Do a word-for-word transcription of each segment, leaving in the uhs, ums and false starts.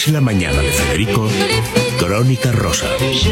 Es la mañana de Federico, Crónica Rosa.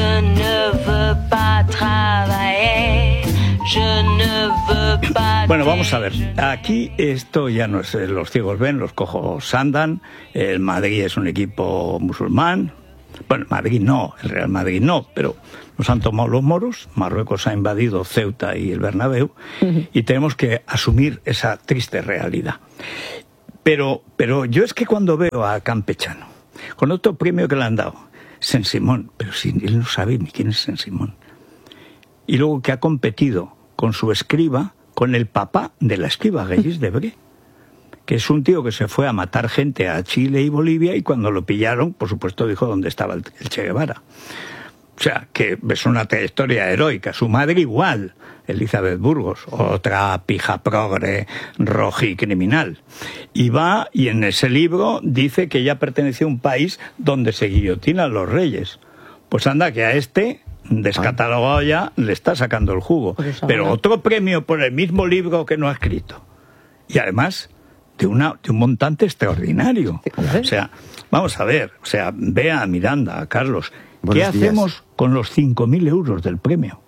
Bueno, vamos a ver. Aquí esto ya no es los ciegos ven, los cojos andan. El Madrid es un equipo musulmán. Bueno, Madrid no, el Real Madrid no, pero nos han tomado los moros. Marruecos ha invadido Ceuta y el Bernabéu, uh-huh. y tenemos que asumir esa triste realidad. Pero, pero yo es que cuando veo a Campechano, con otro premio que le han dado, Saint-Simon, pero si él no sabe ni quién es Saint-Simon, y luego que ha competido con su escriba, con el papá de la escriba, Regis Debray, que es un tío que se fue a matar gente a Chile y Bolivia, y cuando lo pillaron, por supuesto, dijo dónde estaba el Che Guevara. O sea, que es una trayectoria heroica. Su madre igual, Elizabeth Burgos, otra pija progre, roji criminal. Y va, y en ese libro dice que ella pertenecía a un país donde se guillotinan los reyes. Pues anda, que a este, descatalogado ya, le está sacando el jugo. Pero otro premio por el mismo libro que no ha escrito. Y además, de, una, de un montante extraordinario. O sea, vamos a ver, o sea, vea a Miranda, a Carlos, ¿qué hacemos con los cinco mil euros del premio?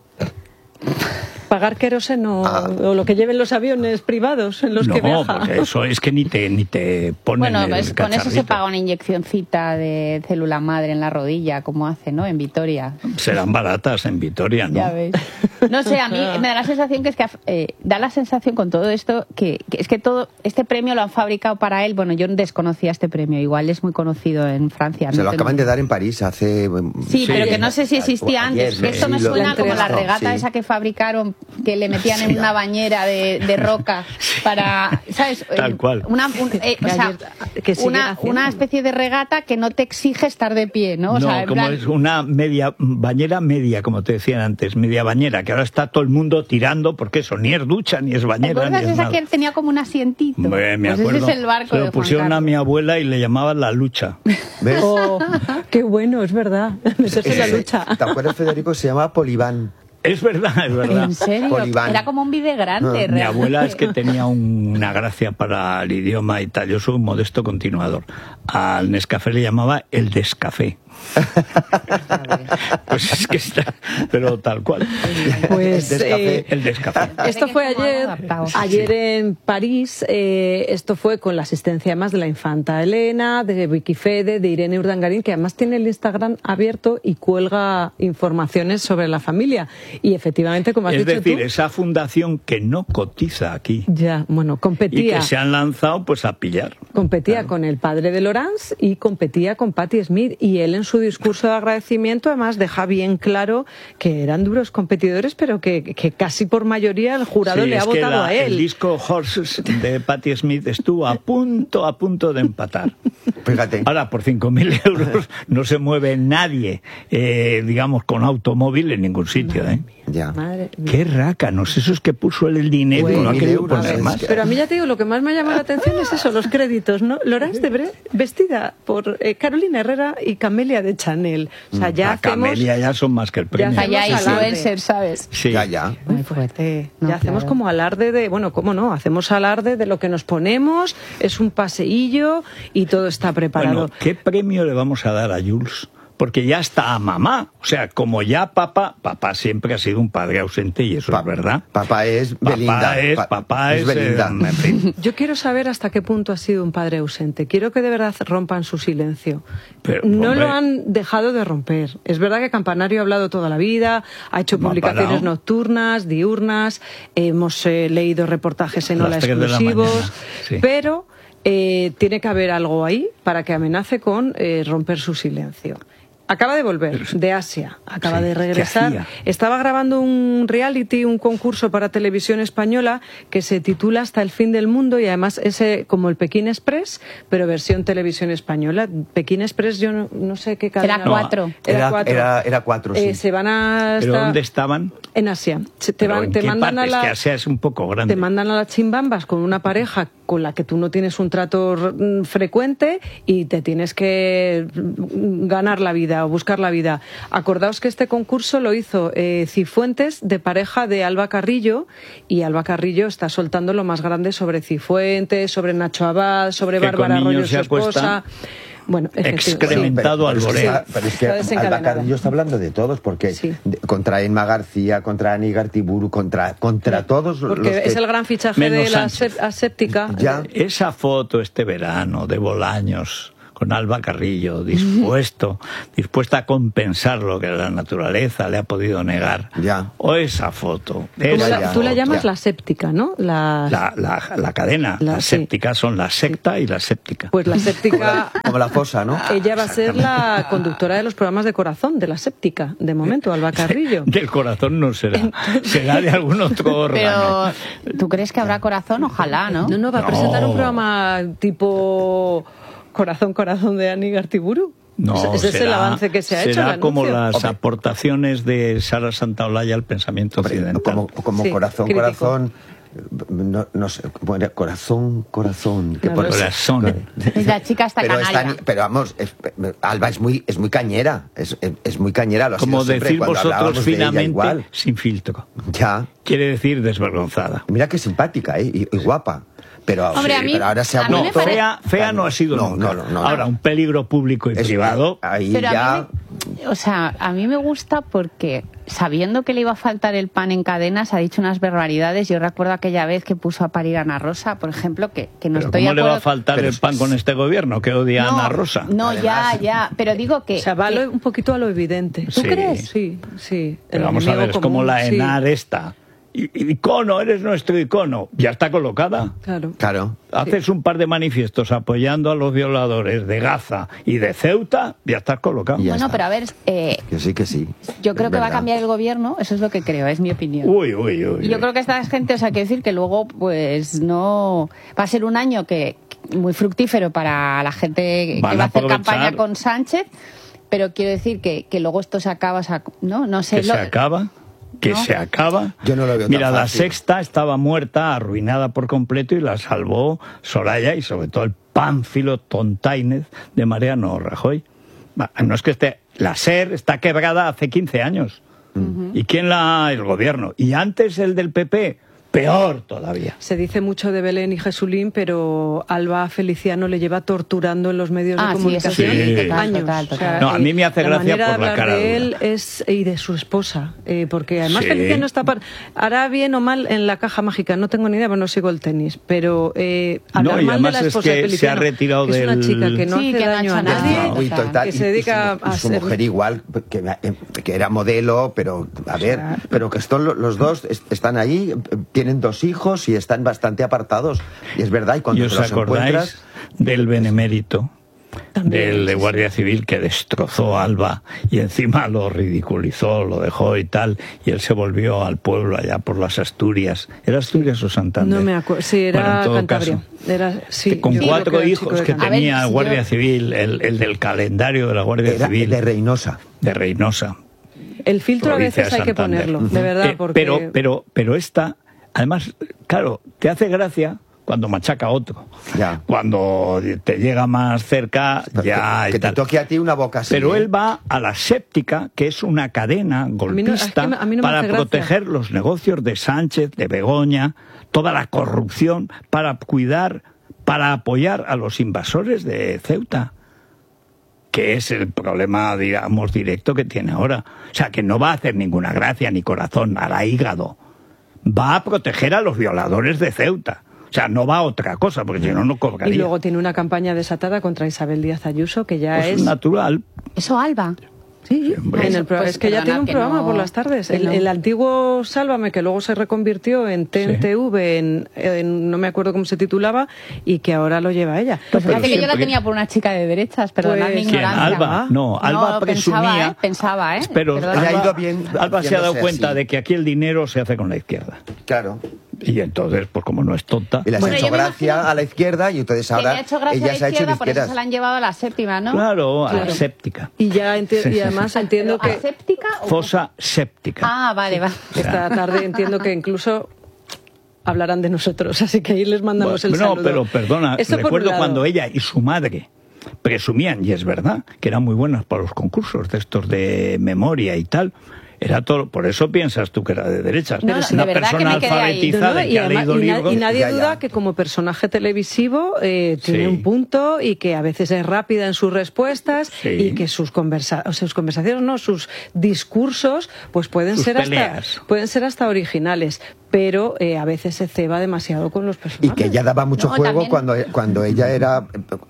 Pagar queroseno ah. o lo que lleven los aviones privados en los no, que viaja. No, porque eso es que ni te, ni te ponen bueno, el pues cacharrito. Con eso se paga una inyeccioncita de célula madre en la rodilla, como hace, ¿no? En Vitoria. Serán baratas en Vitoria, ¿no? Ya ves. No sé, a mí me da la sensación que es que eh, da la sensación con todo esto que, que es que todo este premio lo han fabricado para él. Bueno, yo desconocía este premio, igual es muy conocido en Francia. Se ¿no? lo acaban Tengo... de dar en París hace... Sí, sí, pero que no sé si existía ayer, antes. Que esto me sí, suena lo... como la regata sí. esa que fabricaron, que le metían sí. en una bañera de, de roca para, ¿sabes? Tal cual. Una, un, eh, o sea, que una, una especie de regata que no te exige estar de pie, ¿no? O no, sea, como plan... es una media bañera media, como te decían antes, media bañera, que ahora está todo el mundo tirando, porque eso ni es ducha, ni es bañera, ¿Te acuerdas ni es esa nada. que tenía como un asientito? Me, me pues acuerdo. Ese es el barco Se lo de pusieron Juan a mi abuela y le llamaban la lucha. ¿Ves? Oh, qué bueno, es verdad. Esa es la lucha. ¿Te acuerdas, Federico? Se llama Polibán. Es verdad, es verdad. ¿En serio? Polibán. Era como un bibe grande. No. Mi abuela es que tenía un, una gracia para el idioma y tal. Yo soy un modesto continuador. Al Nescafé le llamaba el descafé. Pues es que está, pero tal cual. Pues el descafé. Eh, el descafé. Esto fue ayer, ayer en París. Eh, esto fue con la asistencia además de la infanta Elena, de Vicky Fede, de Irene Urdangarín, que además tiene el Instagram abierto y cuelga informaciones sobre la familia. Y efectivamente, como has es dicho decir, tú, esa fundación que no cotiza aquí. Ya, bueno, competía. Y que se han lanzado pues a pillar. Competía claro. con el padre de Laurence y competía con Patti Smith, y él en su discurso de agradecimiento además deja bien claro que eran duros competidores, pero que, que casi por mayoría el jurado sí, le ha es votado que la, a él. El disco Horses de Patti Smith estuvo a punto, a punto de empatar. Fíjate. Ahora, por cinco mil euros no se mueve nadie, eh, digamos, con automóvil en ningún sitio, ¿eh? Ya. Madre mía. Qué rácanos, eso es que puso él el dinero, Bueno, no ha querido euros, poner es más. que- Pero a mí ya te digo, lo que más me ha llamado la atención es eso, los créditos, ¿no? Laurence Debray vestida por eh, Carolina Herrera y Camelia de Chanel. O sea, ya La hacemos... Camelia ya son más que el premio. Ya Allá hacemos y alarde. influencer, ¿sabes? Sí. Ya, ya. Muy fuerte. No, ya hacemos claro. como alarde de, bueno, ¿cómo no? Hacemos alarde de lo que nos ponemos, es un paseillo y todo está preparado. Bueno, ¿qué premio le vamos a dar a Jules? Porque ya está a mamá. O sea, como ya papá, papá siempre ha sido un padre ausente y eso Pa- es verdad. Papá es Belinda. Papá es, Pa- papá es, Belinda. eh, en fin. Yo quiero saber hasta qué punto ha sido un padre ausente. Quiero que de verdad rompan su silencio. Pero, no hombre, lo han dejado de romper. Es verdad que Campanario ha hablado toda la vida, ha hecho No ha publicaciones parado. nocturnas, diurnas, hemos eh, leído reportajes en A Hola las tres de la exclusivos, mañana, sí. pero eh, tiene que haber algo ahí para que amenace con eh, romper su silencio. Acaba de volver de Asia, acaba Sí, de ¿qué regresar. hacía? Estaba grabando un reality, un concurso para televisión española que se titula Hasta el fin del mundo, y además es eh, como el Pekín Express, pero versión televisión española. Pekín Express, yo no, no sé qué cadena. Era cuatro. Era, Era- cuatro. era- era cuatro, sí. Eh, se van a... ¿Pero hasta- dónde estaban? En Asia. Se- te, ¿Pero van- en te qué mandan parte? a la... Es que Asia es un poco grande. Te mandan a las chimbambas con una pareja con la que tú no tienes un trato mm, frecuente y te tienes que mm, ganar la vida o buscar la vida. Acordaos que este concurso lo hizo eh, Cifuentes, de pareja de Alba Carrillo, y Alba Carrillo está soltando lo más grande sobre Cifuentes, sobre Nacho Abad, sobre Que Bárbara con Arroyo, niños su se acuesta. esposa. Bueno, excrementado Sí, pero, Alborea. pero es que, Está pero es que desencadenada. Alba Carrillo está hablando de todos, porque Sí. de- contra Emma García, contra Ani Gartiburu, contra, contra todos Porque los que... es el gran fichaje Menos de la Sánchez. asep- aséptica. Ya. Esa foto este verano de Bolaños con Alba Carrillo dispuesto, dispuesta a compensar lo que la naturaleza le ha podido negar. Ya. O esa foto. Como esa la- ya, tú la foto. llamas ya. la séptica, ¿no? La, La, la, la cadena, La- las sí. sépticas son la secta y la séptica. Pues la Como séptica... la, como la fosa, ¿no? Ella va a ser la conductora de los programas de corazón, de la séptica, de momento, Alba Carrillo. Del corazón no será, será de algún otro órgano. Pero, ¿tú crees que habrá corazón? Ojalá, ¿no? No, no, va a No. presentar un programa tipo Corazón, Corazón de Ani Gartiburu. No, Ese es el será- avance que se ha hecho. será el como anuncio. las Hombre. aportaciones de Sara Santaolalla al pensamiento Hombre, occidental. como como Sí, corazón, crítico. corazón... No, no sé, ¿cómo era? corazón, corazón. ¿qué No pone? lo sé. Corazón. La chica está pero, canalla. está- pero vamos, es- Alba es muy, es muy cañera, es, es- es muy cañera. Lo ha Como sido siempre, decir cuando vosotros hablábamos de ella finamente, igual. sin filtro. Ya, Quiere decir desvergonzada. mira qué simpática, ¿eh? y, y guapa. Pero, Hombre, a mí- pero ahora se ha a mí me vuelto... parece- Fea, fea no ha sido No, nunca. no, no, no. Ahora, un peligro público y Es- privado. Ahí Pero ya... a mí me, o sea, a mí me gusta porque sabiendo que le iba a faltar el pan en cadenas ha dicho unas barbaridades. Yo recuerdo aquella vez que puso a parir a Ana Rosa, por ejemplo, que, que no Pero estoy ¿cómo de le va a acuerdo- faltar Pero el es- pan con este gobierno que odia a No, Ana Rosa? No, Además- ya, ya. Pero digo que... O sea, va a que- lo- un poquito a lo evidente. ¿Tú Sí. crees? Sí, sí. Pero El vamos a enemigo ver, es como común, la sí. ENAR esta. I- Icono, eres nuestro icono. Ya está colocada. Claro. Claro. Haces un par de manifiestos apoyando a los violadores de Gaza y de Ceuta, ya estás colocado. Ya bueno, está. pero a ver, eh, Que sí, que sí. yo creo Es que va a verdad. cambiar el gobierno, eso es lo que creo, es mi opinión. Uy, uy, uy. Y yo uy. creo que esta gente, o sea, quiero decir que luego, pues no. Va a ser un año que muy fructífero para la gente Van que va a a hacer aprovechar- campaña con Sánchez, pero quiero decir que, que luego esto se acaba, o sea, no, no sé. que lo- se acaba, que ¿No? se acaba. Yo no lo veo tan Mira, la fácil. sexta estaba muerta, arruinada por completo y la salvó Soraya y sobre todo el pánfilo tontainez de Mariano Rajoy. Va, No es que esté... La SER está quebrada hace quince años. ¿Y quién la...? El gobierno. Y antes el del P P, peor todavía. Se dice mucho de Belén y Jesulín, pero Alba Feliciano le lleva torturando en los medios Ah, de sí, comunicación eso sí, total, años. total, total. No, a mí me hace la gracia manera por de la hablar cara de él dura. es y de su esposa, eh, porque además Sí. Feliciano está par- hará bien o mal en la caja mágica, no tengo ni idea, pero no sigo el tenis, pero eh, hablar No, y mal de además la es esposa de que se Feliciano, ha retirado que es una del- chica que no Sí, hace que no ha daño hecho a nada. nadie, No, y total. total, que y- se y dedica su, a y su ser- mujer igual, que, que era modelo, pero a ver, pero que están lo- los dos est- están ahí, tienen dos hijos y están bastante apartados. Y es verdad, y cuando ¿Y os te los acordáis encuentras... del benemérito? También, del de sí, Guardia Civil que destrozó a Alba y encima lo ridiculizó, lo dejó y tal, y él se volvió al pueblo allá por las Asturias. ¿Era Asturias o Santander? No me acuerdo, sí, era Bueno, en todo Cantabria. caso, Era, sí, con yo creo cuatro que era el hijos chico de que Cantabria. tenía A ver, Guardia yo- Civil, el, el del calendario de la Guardia Era Civil de Reynosa. de Reynosa. El filtro a provincia veces de hay que Santander. ponerlo, de verdad, Eh, porque... pero, pero, pero esta, además, claro, te hace gracia cuando machaca a otro. Ya. Cuando te llega más cerca, ya que, y que te tal. toque a ti una boca así. Pero ¿eh? él va a la séptica, que es una cadena mí no- golpista, es que a mí no me para hace gracia. proteger los negocios de Sánchez, de Begoña, toda la corrupción, para cuidar, para apoyar a los invasores de Ceuta, que es el problema, digamos, directo que tiene ahora. O sea, que no va a hacer ninguna gracia ni corazón, hará hígado. Va a proteger a los violadores de Ceuta. O sea, no va a otra cosa, porque si no, no cobraría. Y luego tiene una campaña desatada contra Isabel Díaz Ayuso, que ya Pues es... natural. Eso, Alba. Sí, hombre. en el pro- Pues es que ya perdona, tiene un que programa no- por las tardes. que El, no. el antiguo Sálvame, que luego se reconvirtió en T N T V, en, en- no me acuerdo cómo se titulaba, y que ahora lo lleva ella. Pues fíjate que yo la siempre- tenía por una chica de derechas, perdonad mi Pues- ¿Quién? ignorancia. Alba. No, Alba No, presumía. Pensaba, ¿eh? Pensaba, ¿eh? Pero Perdona. Le ha Alba, ido bien Alba se ha dado haciéndose cuenta así. de que aquí el dinero se hace con la izquierda. Claro. Y entonces, pues como no es tonta. Y le has Bueno, hecho yo me gracia imagino a la izquierda y entonces Que ahora le ha hecho gracia ella a se la ha hecho izquierda, de por eso izquierdas. se la han llevado a la séptima, ¿no? Claro, a la Claro. séptica. Y ya enti- y además entiendo ¿Pero que aséptica o- Fosa séptica. Ah, vale, va. esta tarde entiendo que incluso hablarán de nosotros, así que ahí les mandamos Bueno, el no, saludo. pero perdona, Eso por un recuerdo lado. cuando ella y su madre presumían, y es verdad, que eran muy buenas para los concursos de estos de memoria y tal. Era todo, por eso piensas tú que era de derechas. No, Una de persona alfabetizada no, no, y y, que ha además, leído y, na- libros. y nadie Ya, duda ya. que como personaje televisivo eh, tiene Sí. un punto y que a veces es rápida en sus respuestas Sí. y que sus, conversa o sea, sus conversaciones, no, sus discursos, pues pueden Sus ser peleas. hasta pueden ser hasta originales, pero eh, a veces se ceba demasiado con los Y personajes. que ella daba mucho No, juego también- cuando, cuando ella era,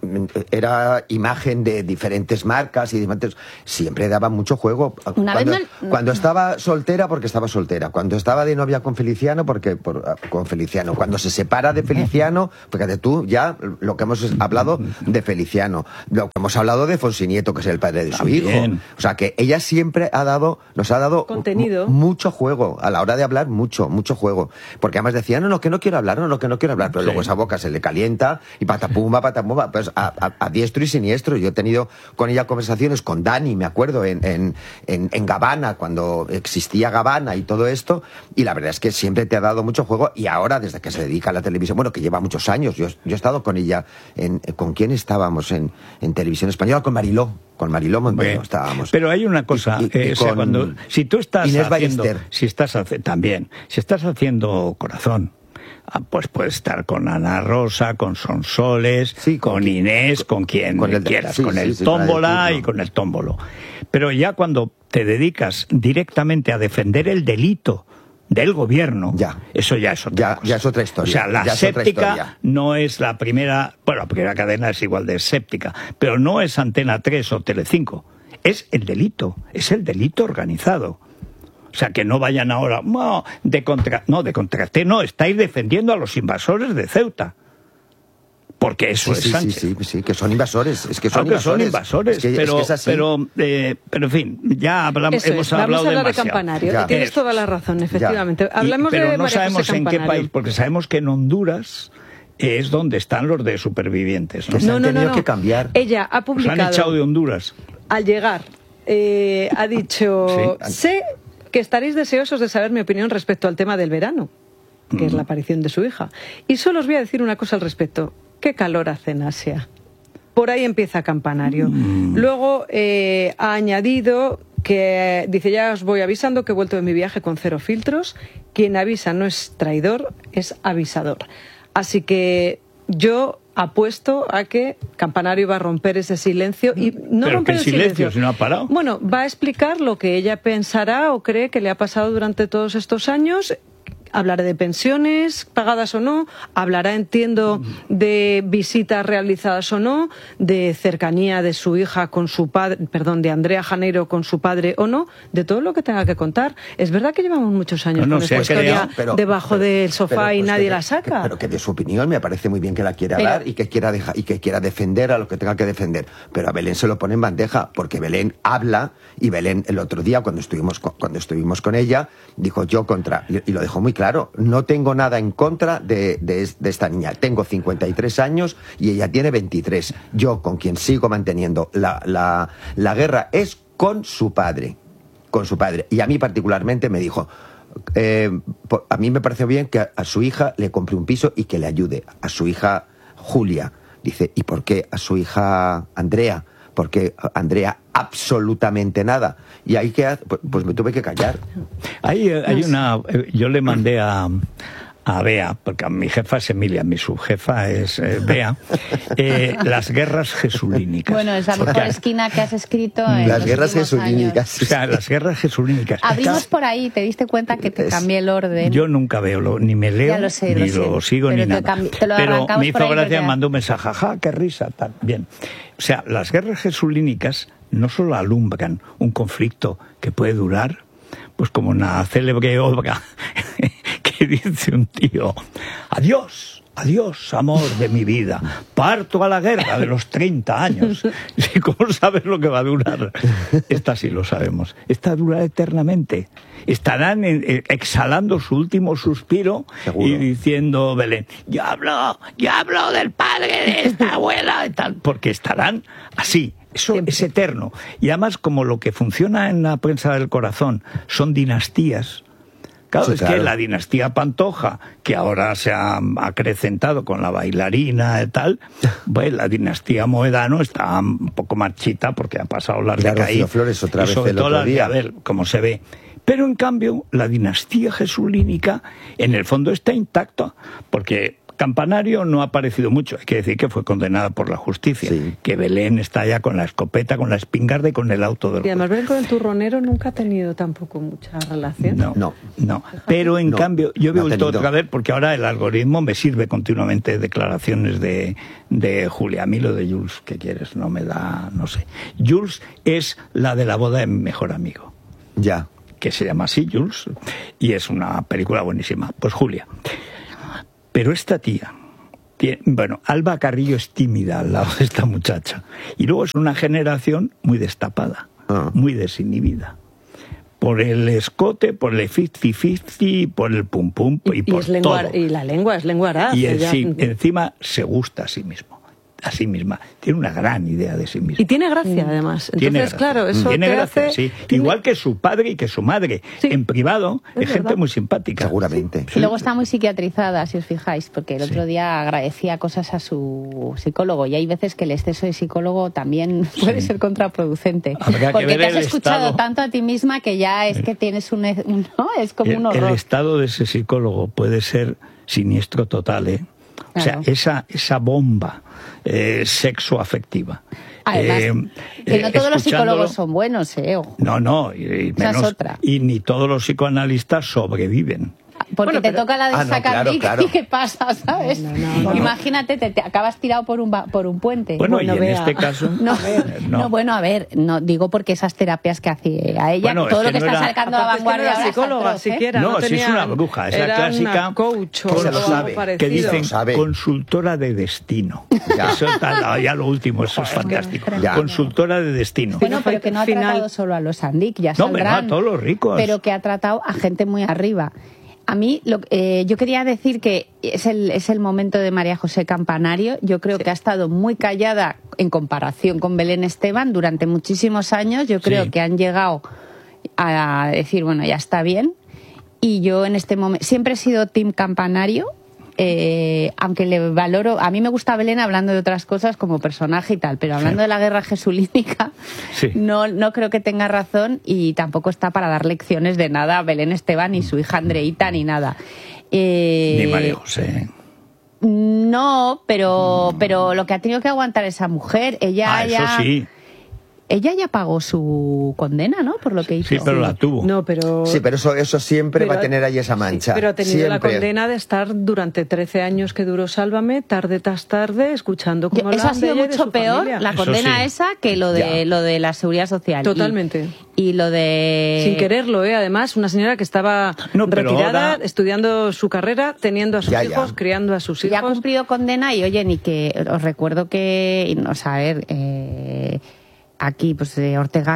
era imagen de diferentes marcas y diferentes, siempre daba mucho juego. Una cuando, vez me- cuando estaba soltera, porque estaba soltera. Cuando estaba de novia con Feliciano, porque por, con Feliciano. Cuando se separa de Feliciano, fíjate tú, ya lo que hemos hablado de Feliciano, lo que hemos hablado de Fonsinieto, que es el padre de su También. hijo. O sea que ella siempre ha dado, nos ha dado Contenido. mu- mucho juego a la hora de hablar, mucho, mucho juego. Porque además decía, no, no, que no quiero hablar, no, no, que no quiero hablar. Pero Sí. luego esa boca se le calienta y patapumba, patapumba, pues a, a- a diestro y siniestro. Yo he tenido con ella conversaciones con Dani, me acuerdo, en, en, en, en Gabana, cuando existía Gabana y todo esto. Y la verdad es que siempre te ha dado mucho juego. Y ahora, desde que se dedica a la televisión, bueno, que lleva muchos años, yo, yo he estado con ella, en, ¿con quién estábamos en, en televisión española? Con Mariló, con Mariló Montero Bueno, estábamos. Pero hay una cosa, Y- y- y eh, o sea, con cuando si tú estás Inés haciendo, Ballester. si estás hace- también, si estás haciendo Corazón, ah, pues puedes estar con Ana Rosa, con Sonsoles, Sí, con con qui- Inés, con quien con el- quieras, sí, con sí, el sí, para tómbola decirlo. y con el tómbolo. Pero ya cuando te dedicas directamente a defender el delito del gobierno, Ya. eso ya es otra Ya- cosa. ya es otra historia, O sea, la ya es otra séptica historia. no es la primera, bueno, la primera cadena es igual de séptica, pero no es Antena tres o Telecinco, es el delito, es el delito organizado. O sea, que no vayan ahora, no, de contra, no, de contraté, no, estáis defendiendo a los invasores de Ceuta. Porque eso Sí, es sí, sí, Sánchez. sí, sí, que son invasores, es que son Aunque son invasores. invasores, Es que- es pero, que es así. pero, eh, pero en fin, ya hablamos, Eso hemos es, vamos hablado a hablar demasiado. de Campanario. Ya. Tienes Eso toda la es. razón, efectivamente. Y- Hablamos pero de no María sabemos José en qué Campanario. país, porque sabemos que en Honduras es donde están los de supervivientes. ¿no? Que se han tenido que cambiar. Ella ha Los han publicado, echado de Honduras. al llegar, eh, ha dicho, Sí. sé que estaréis deseosos de saber mi opinión respecto al tema del verano, que es la aparición de su hija. Y solo os voy a decir una cosa al respecto. ¿Qué calor hace en Asia? Por ahí empieza Campanario. Luego eh, ha añadido que, dice, ya os voy avisando que he vuelto de mi viaje con cero filtros. Quien avisa no es traidor, es avisador. Así que yo apuesto a que Campanario va a romper ese silencio y no Pero romper qué el silencio, silencio. si no ha parado. Bueno, va a explicar lo que ella pensará o cree que le ha pasado durante todos estos años. Hablará de pensiones, pagadas o no, hablará, entiendo, de visitas realizadas o no, de cercanía de su hija con su padre, perdón, de Andrea Janeiro con su padre o no, de todo lo que tenga que contar. Es verdad que llevamos muchos años No, no, con se esta ha historia creado, pero- debajo pero- del sofá pero, y pues, nadie que- la saca. que- pero que de su opinión me parece muy bien que la quiera Pero- dar y que quiera deja- y que quiera defender a lo que tenga que defender. Pero a Belén se lo pone en bandeja, porque Belén habla y Belén el otro día cuando estuvimos con, cuando estuvimos con ella dijo yo contra, y y lo dejó muy claro, no tengo nada en contra de, de, de esta niña. Tengo cincuenta y tres años y ella tiene veintitrés. Yo con quien sigo manteniendo la, la, la guerra es con su padre. Con su padre. Y a mí particularmente me dijo, eh, po- a mí me pareció bien que a, a su hija le compre un piso y que le ayude. A su hija Julia. Dice, ¿y por qué a su hija Andrea? Porque Andrea absolutamente nada. Y ahí que pues, pues me tuve que callar. Hay, eh, hay una. eh, Yo le mandé a. A Bea, porque a mi jefa es Emilia, mi subjefa es eh, Bea, eh, las guerras jesulínicas. Bueno, es la mejor Porque- esquina que has escrito en Las los guerras últimos años. jesulínicas. O sea, las guerras jesulínicas. Abrimos por ahí, te diste cuenta que te Es- cambié el orden. Yo nunca veo, lo- ni me leo, Ya lo sé, ni lo lo, sé. sigo, Pero ni te nada. cambi- te lo Pero arrancamos me hizo por ahí gracia, porque- mandó un mensaje, jaja, qué risa, tal. Bien. O sea, las guerras jesulínicas no solo alumbran un conflicto que puede durar, pues como una célebre obra que dice un tío, adiós, adiós, amor de mi vida, parto a la guerra de los treinta años. ¿Y cómo sabes lo que va a durar? Esta sí lo sabemos. Esta dura eternamente. Estarán en- eh, exhalando su último suspiro Seguro. y diciendo, Belén, yo hablo, yo hablo del padre de esta abuela, y tal, porque estarán así. Eso Siempre. es eterno. Y además, como lo que funciona en la prensa del corazón son dinastías, claro, Sí, es claro. que la dinastía Pantoja, que ahora se ha acrecentado con la bailarina y tal, pues la dinastía Moedano está un poco marchita porque ha pasado las Mira, de Caí. Rocío Flores otra Y vez sobre el todo otro las de día. Abel, como se ve. Pero en cambio, la dinastía jesulínica en el fondo está intacta, porque Campanario no ha aparecido mucho. Hay que decir que fue condenada por la justicia, sí. que Belén está ya con la escopeta, con la espingarda y con el auto del Y además juez. Belén con el turronero nunca ha tenido tampoco mucha relación. No, No. no. Pero en No, cambio, yo veo no ha el todo tenido. otra vez, porque ahora el algoritmo me sirve continuamente de declaraciones de, de Julia. A mí lo de Jules, ¿qué quieres? No me da, no sé. Jules es la de la boda de mi mejor amigo, Ya. que se llama así, Jules, y es una película buenísima. Pues Julia. Pero esta tía, tiene, bueno, Alba Carrillo es tímida al lado de esta muchacha. Y luego es una generación muy destapada, Ah. muy desinhibida. Por el escote, por el cincuenta cincuenta, por el pum pum y, Y, por es lengua, todo. y la lengua es lengua araz. Y ella- enci- encima se gusta a sí mismo, a sí misma. Tiene una gran idea de sí misma. Y tiene gracia, además. Entonces, Tiene gracia. claro, eso Tiene te gracia, hace... sí. tiene- Igual que su padre y que su madre. Sí. En privado es, Es gente verdad. muy simpática. Seguramente. Y luego está muy psiquiatrizada, si os fijáis, porque el Sí. otro día agradecía cosas a su psicólogo y hay veces que el exceso de psicólogo también puede ser contraproducente. Habrá que Porque ver te has el escuchado estado. tanto a ti misma que ya es que tienes un... un- ¿no? Es como un El, el horror. estado de ese psicólogo puede ser siniestro total, ¿eh? O sea, Claro. esa, esa bomba eh, sexoafectiva. Además, Eh, que eh, no todos los escuchándolo- psicólogos son buenos, ¿eh? Ojo. No, no, y, y Esa es menos, otra. y ni todos los psicoanalistas sobreviven. Porque Bueno, te pero- toca la de Ah, no, sacar claro, dick claro. y ¿qué pasa, sabes? No, no, no. Imagínate, te, te acabas tirado por un, ba- por un puente. Bueno, Bueno, y en vea. este caso... No, eh, no. bueno, a ver, no digo porque esas terapias que hacía a ella, Bueno, todo es lo que que no está era- sacando a la Aparte es que no vanguardia era ahora es psicóloga atroz, ¿eh? siquiera. No, No, sí es tenía- una bruja, esa era clásica... una coach o Se lo algo sabe. parecido. que dicen lo sabe. consultora de destino. Ya. Eso está- ya lo último, eso es fantástico. Ya. Consultora de destino. Bueno, pero que no ha Final. tratado solo a los Sandic, ya No, hombre, no, saldrán, a todos los ricos. pero que ha tratado a gente muy arriba. A mí, lo, eh, yo quería decir que es el, es el momento de María José Campanario. Yo creo que ha estado muy callada en comparación con Belén Esteban durante muchísimos años. Yo creo Sí. que han llegado a decir, bueno, ya está bien. Y yo en este momento siempre he sido team Campanario. Eh, aunque le valoro, a mí me gusta Belén hablando de otras cosas como personaje y tal, pero hablando Sí. de la guerra jesulínica, Sí. no, no creo que tenga razón y tampoco está para dar lecciones de nada a Belén Esteban ni su hija Andreita ni nada. Eh, Ni María José. No, pero, pero lo que ha tenido que aguantar esa mujer, ella Ah, eso ya, sí. ella ya pagó su condena, ¿no? Por lo que hizo. Sí, pero la tuvo. No, pero... Sí, pero eso, eso siempre Pero- va a tener ahí esa mancha. Sí, pero ha tenido la Siempre. condena de estar durante trece años que duró Sálvame, tarde tras tarde, escuchando Yo- cómo Eso ha hablaban de sido ella y de mucho su peor, familia. la Eso condena sí. esa, que lo de Ya. lo de la seguridad social. Y- Totalmente. Y, lo de... Sin quererlo, ¿eh? Además, una señora que estaba No, pero retirada, ahora- estudiando su carrera, teniendo a sus Ya, ya. hijos, criando a sus Ya ha hijos. cumplido condena y oye, ni que os recuerdo que, y no, o sea, a ver, eh, aquí pues eh, Ortega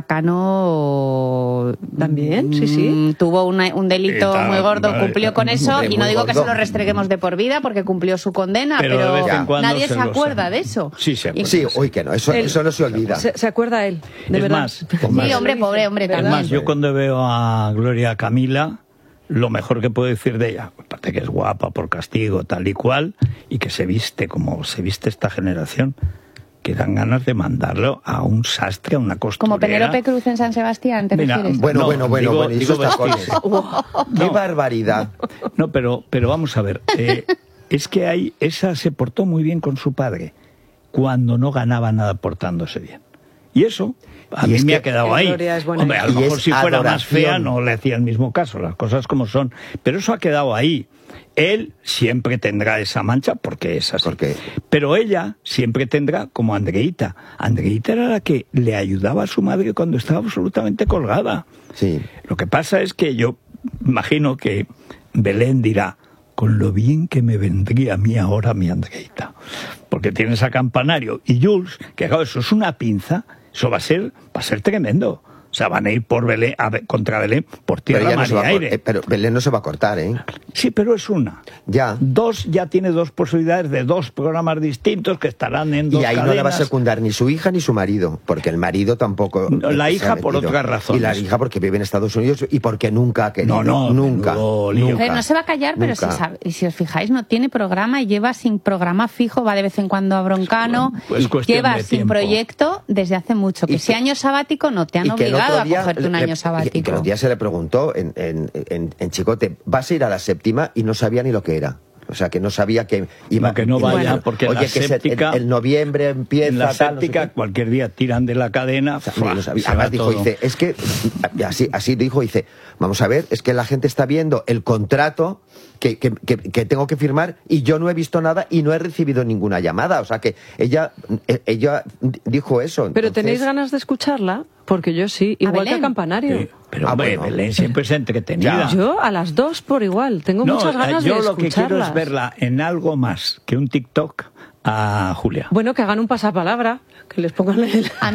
Cano También, sí, sí. mm, tuvo una- un delito Está- muy gordo, vale, cumplió con eso muy y no digo que gordo. se lo restreguemos de por vida porque cumplió su condena, Pero pero, de vez en cuando nadie se se, lo acuerda sabe. de eso. Sí, se acuerda. Sí, uy, que no, eso, Él- eso no se olvida. Se, se acuerda él, de Es verdad. más, es más. Sí, hombre, pobre hombre, Es ¿Verdad? más, yo cuando veo a Gloria Camila, lo mejor que puedo decir de ella, aparte que es guapa por castigo, tal y cual, y que se viste como se viste esta generación, que dan ganas de mandarlo a un sastre, a una costurera. Como Penélope Cruz en San Sebastián, ¿te Mira, refieres? Bueno, No, bueno, bueno, digo- bueno, y digo esos tacones. vestirse. ¡Qué No. barbaridad! No, pero, pero vamos a ver. eh, es que hay, esa se portó muy bien con su padre cuando no ganaba nada portándose bien. Y eso a Y mí es me que ha quedado en ahí. Gloria es buena. Hombre, a lo Y mejor es si fuera más adoración. fea no le hacía el mismo caso, las cosas como son. Pero eso ha quedado ahí. Él siempre tendrá esa mancha porque es así. Porque- Pero ella siempre tendrá como Andreita. Andreita era la que le ayudaba a su madre cuando estaba absolutamente colgada. Sí. Lo que pasa es que yo imagino que Belén dirá, con lo bien que me vendría a mí ahora mi Andreita. Porque tienes a Campanario y Jules, que claro, eso es una pinza, eso va a ser, va a ser tremendo. O sea, van a ir por Belén, a ver, contra Belén por Pero, tierra, ella no mar se y va a cor- aire. eh, pero Belén no se va a cortar, ¿eh? Sí, pero es una. Ya. Dos, ya tiene dos posibilidades de dos programas distintos que estarán en dos Y ahí no le va a cadenas. secundar ni su hija ni su marido, porque el marido tampoco... No, la se hija ha por metido. otras razones. Y la hija porque vive en Estados Unidos y porque nunca ha querido. No, no, nunca. menudo lío. nunca. Eh, no se va a callar, pero si, Nunca. sabe- y si os fijáis, no tiene programa y lleva sin programa fijo, va de vez en cuando a Broncano, Pues cuestión lleva de sin tiempo. proyecto desde hace mucho. Que Y si que- año sabático no te han y que no obligado. obligado otro día a cogerte un le- año sabático. Y que los días se le preguntó en, en, en, en Chicote, ¿vas a ir a la séptima? Y no sabía ni lo que era. O sea, que no sabía que iba... No, que no vaya, Bueno, porque oye, la que es el- séptica- el, el noviembre empieza... En la tal, no sé séptica, qué. cualquier día tiran de la cadena. O sea, ¡fua! no sabía. se Además va dijo, todo. dice, es que, así, así dijo, dice, vamos a ver, es que la gente está viendo el contrato que, que, que, que tengo que firmar y yo no he visto nada y no he recibido ninguna llamada. O sea que ella, ella dijo eso. Pero Entonces- ¿tenéis ganas de escucharla? Porque yo sí, igual que Belén? a Campanario. Sí, pero Ah, hombre, bueno. Belén siempre es entretenida. Yo a las dos por igual, tengo No, muchas ganas yo de lo que quiero escucharlas. es verla en algo más que un TikTok a Julia. Bueno, que hagan un pasapalabra, que les pongan el...